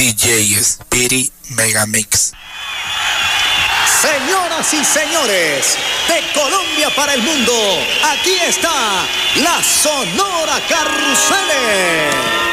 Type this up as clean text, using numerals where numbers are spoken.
DJ Spirit Megamix. Señoras y señores, de Colombia para el mundo, aquí está la Sonora Carruseles.